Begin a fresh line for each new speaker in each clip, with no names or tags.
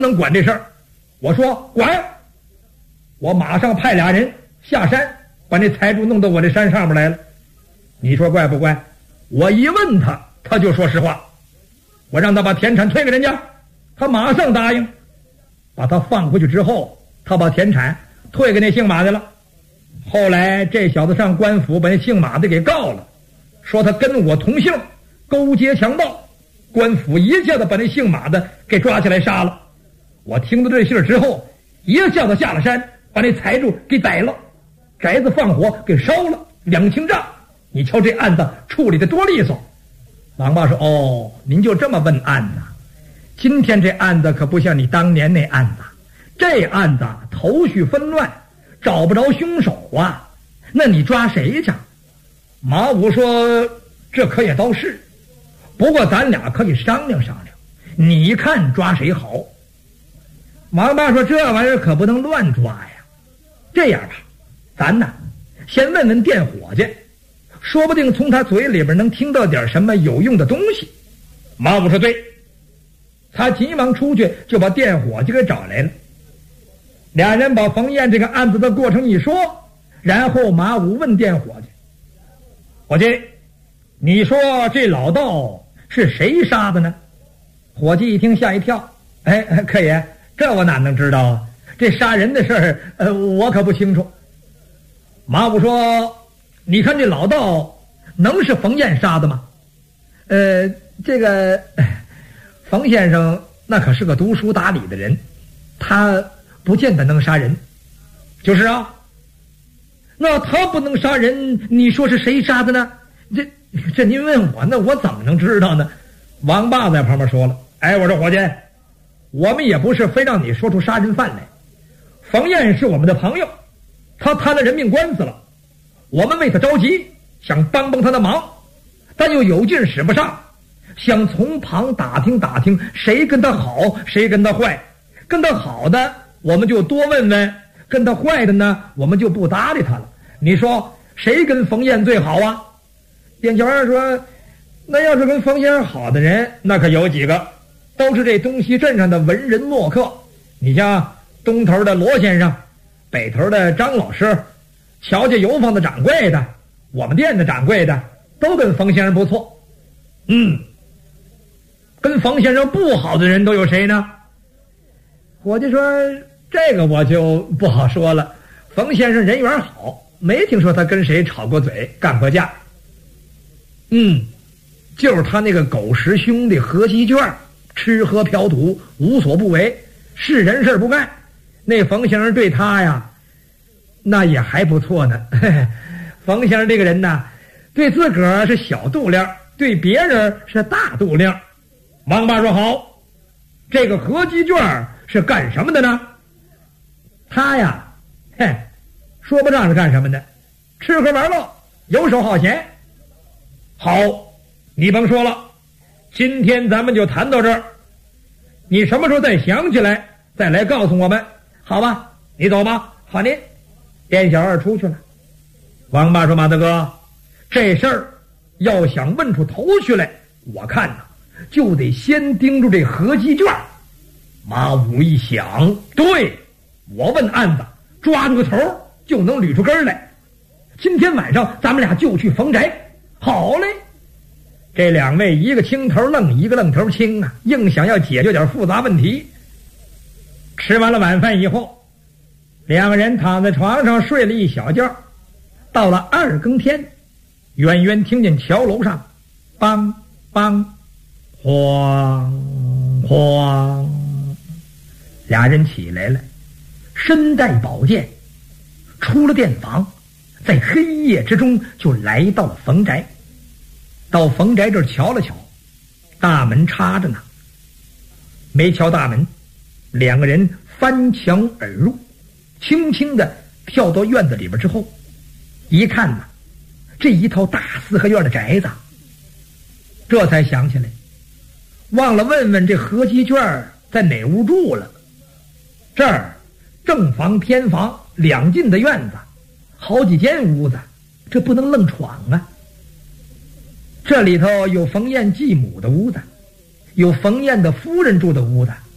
能管这事儿。我说管，我马上派俩人下山，把那财主弄到我这山上面来了。你说怪不怪？我一问他，他就说实话。我让他把田产退给人家，他马上答应。把他放回去之后，他把田产退给那姓马的了。后来这小子上官府把那姓马的给告了，说他跟我同姓，勾结强盗。官府一下子把那姓马的给抓起来杀了。我听到这信儿之后，一下子下了山，把那财主给逮了，宅子放火给烧了，2清账。你瞧这案子处理的多利索。王八说：哦，您就这么问案子？今天这案子可不像你当年那案子，这案子头绪纷乱，找不着凶手啊，那你抓谁去？马武说：这可也倒是，不过咱俩可以商量商量，你看抓谁好？王八说：这玩意儿可不能乱抓呀。这样吧，咱呢先问问电伙计，说不定从他嘴里边能听到点什么有用的东西。马武说：对。他急忙出去就把电伙计给找来了。俩人把冯燕这个案子的过程一说，然后马武问电伙计：伙计，你说这老道是谁杀的呢？伙计一听吓一跳：哎，客爷，这我哪能知道啊？这杀人的事儿，我可不清楚。马武说：你看这老道能是冯燕杀的吗？这个冯先生那可是个读书达理的人，他不见得能杀人。就是啊，那他不能杀人，你说是谁杀的呢？这您问我，那我怎么能知道呢？王八在旁边说了：哎，我说伙计，我们也不是非让你说出杀人犯来。冯燕是我们的朋友，他摊了人命官司了，我们为他着急，想帮帮他的忙，但又有劲使不上，想从旁打听打听谁跟他好谁跟他坏。跟他好的我们就多问问，跟他坏的呢我们就不搭理他了。你说谁跟冯燕最好啊？店小二说：那要是跟冯先生好的人，那可有几个，都是这东西镇上的文人墨客。你像东头的罗先生，北头的张老师，乔家油坊的掌柜的，我们店的掌柜的，都跟冯先生不错。跟冯先生不好的人都有谁呢？伙计说：这个我就不好说了，冯先生人缘好，没听说他跟谁吵过嘴干过架。就是他那个狗食兄弟何西卷，吃喝嫖赌无所不为，是人事不干。那冯先生对他呀那也还不错呢。冯先生这个人呢，对自个儿是小度量，对别人是大度量。王八说：好，这个何西卷是干什么的呢？他呀说不上是干什么的，吃喝玩乐，游手好闲。好，你甭说了，今天咱们就谈到这儿，你什么时候再想起来再来告诉我们，好吧？你走吧。好您。店小二出去了。王八说：马大哥，这事儿要想问出头绪来，我看呢就得先盯住这何西卷。马武一想，对，我问案子抓住个头就能捋出根来。今天晚上咱们俩就去冯宅。好嘞。这两位一个青头愣一个愣头青啊，硬想要解决点复杂问题。吃完了晚饭以后，两个人躺在床上睡了一小觉。到了2更天，远远听见桥楼上梆梆晃晃，俩人起来了，身带宝剑，出了店房，在黑夜之中就来到了冯宅。到冯宅这儿瞧了瞧，大门插着呢，没敲大门，两个人翻墙而入，轻轻地跳到院子里边之后，一看呢，这一套大4合院的宅子，这才想起来，忘了问问这何西卷在哪屋住了。这儿正房偏房2进的院子，好几间屋子，这不能愣闯啊。这里头有冯燕继母的屋子，有冯燕的夫人住的屋子，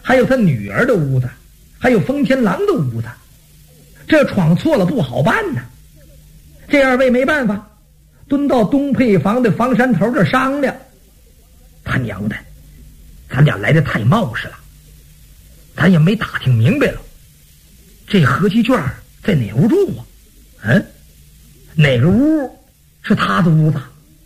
还有他女儿的屋子，还有封天郎的屋子，这闯错了不好办呢。这二位没办法，蹲到东配房的房山头这商量。他娘的，咱俩来的太冒失了，咱也没打听明白了，这何其卷在哪屋住啊？哪个屋是他的屋子？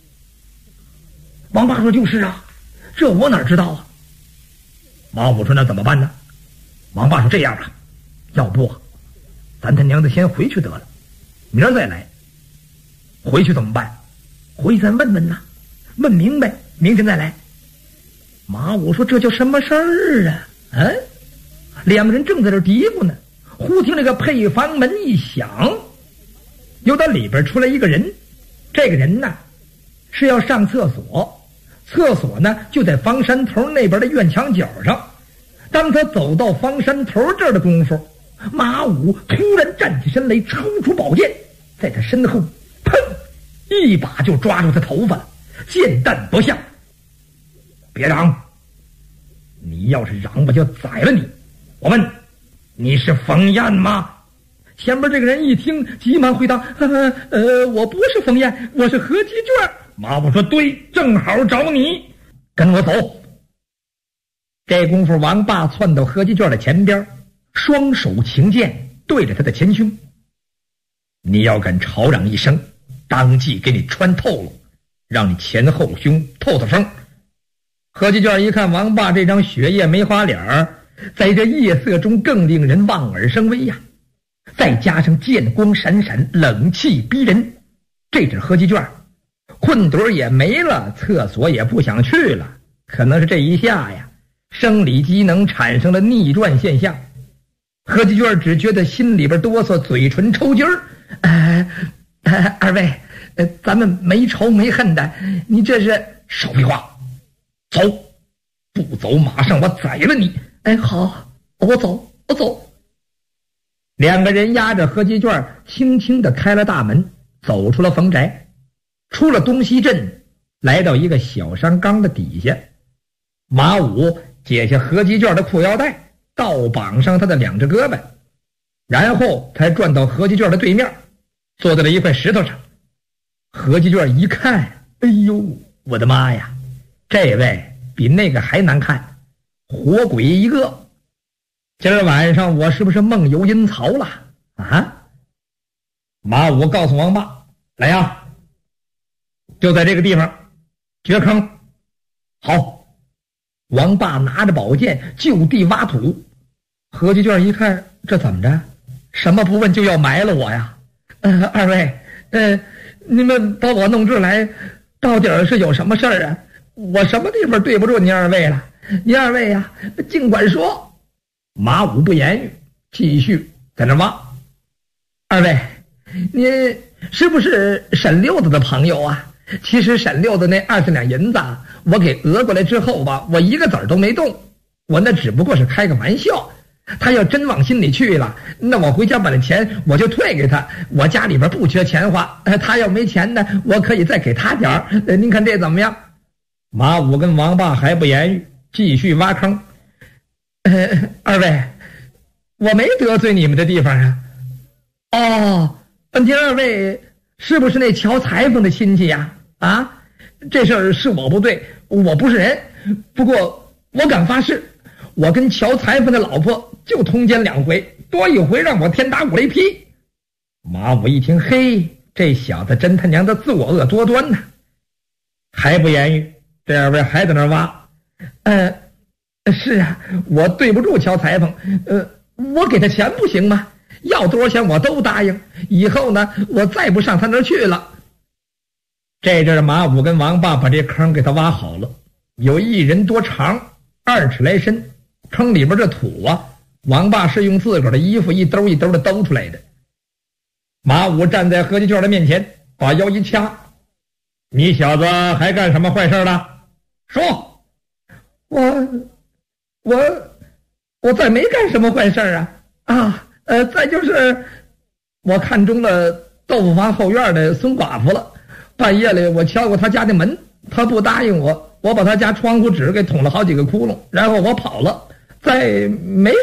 王八说就是啊，这我哪知道啊？马武说那怎么办呢？王八说这样吧，要不咱他娘的先回去得了，明儿再来。回去怎么办？回去咱问问呐，问明白，明天再来。马武说这叫什么事儿啊？两个人正在这嘀咕呢，忽听那个配房门一响，又到里边出来一个人。这个人呢是要上厕所，厕所呢就在房山头那边的院墙角上。当他走到房山头这儿的功夫，马武突然站起身来，抽出宝剑，在他身后砰一把就抓住他头发了，剑弹不下。别嚷，你要是嚷我就宰了你。我问你是冯燕吗？前边这个人一听急忙回答，我不是冯燕，我是何其卷。马武说对，正好找你，跟我走。这功夫王霸窜到何其卷的前边，双手擎剑对着他的前胸。你要敢吵嚷一声，当即给你穿透了，让你前后胸透透风。何其卷一看王霸这张雪夜梅花脸，在这夜色中更令人望而生畏呀。再加上剑光闪闪，冷气逼人，这阵何其卷困盹也没了，厕所也不想去了，可能是这一下呀，生理机能产生了逆转现象。何其卷只觉得心里边哆嗦，嘴唇抽筋儿。二位，咱们没仇没恨的，你这是少废话，走，不走马上我宰了你。好，我走。两个人押着何其卷轻轻地开了大门，走出了冯宅，出了东西镇，来到一个小山岗的底下。马武解下何其卷的裤腰带，倒绑上他的两只胳膊，然后才转到何其卷的对面，坐在了一块石头上。何其卷一看，哎呦，我的妈呀，这位比那个还难看，活鬼一个。今儿晚上我是不是梦游阴曹了啊？马武告诉王霸，来呀，就在这个地方掘坑。好，王霸拿着宝剑就地挖土。何其卷一看，这怎么着，什么不问就要埋了我呀？二位，你们把我弄这来到底是有什么事儿啊？我什么地方对不住您二位了？您二位呀，尽管说。马武不言语，继续在那挖。二位，您是不是沈六子的朋友啊？其实沈六子那20两银子我给讹过来之后吧，我一个子儿都没动，我那只不过是开个玩笑。他要真往心里去了，那我回家把那钱我就退给他，我家里边不缺钱花，他要没钱呢，我可以再给他点儿。您看这怎么样？马武跟王霸还不言语，继续挖坑。二位，我没得罪你们的地方啊。您二位是不是那乔裁缝的亲戚呀？这事儿是我不对，我不是人，不过我敢发誓，我跟乔裁缝的老婆就通奸2回，多一回让我天打五雷劈。马武一听，嘿，这小子真他娘的作恶多端呐！还不言语，这二位还在那挖。是啊，我对不住乔裁缝，我给他钱不行吗？要多少钱我都答应，以后呢，我再不上他那儿去了。这阵马武跟王霸把这坑给他挖好了，有1人多长，2尺来深。坑里边这土啊，王霸是用自个儿的衣服一兜一兜的兜出来的。马武站在何其卷的面前，把腰一掐：“你小子还干什么坏事了？说。”我再没干什么坏事啊！再就是我看中了豆腐房后院的孙寡妇了，半夜里我敲过他家的门，他不答应我，我把他家窗户纸给捅了好几个窟窿，然后我跑了， 在没